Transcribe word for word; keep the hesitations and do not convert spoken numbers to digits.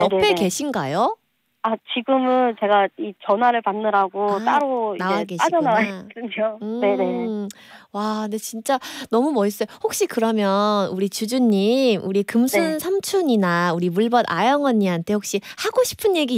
옆에 네네. 계신가요? 아 지금은 제가 이 전화를 받느라고 아 따로 나와 이제 빠져나와 계시구나. 있거든요. 네네. 음. 와 근데 진짜 너무 멋있어요. 혹시 그러면 우리 주주님 우리 네. 금순 삼촌이나 우리 물벗 아영 언니한테 혹시 하고 싶은 얘기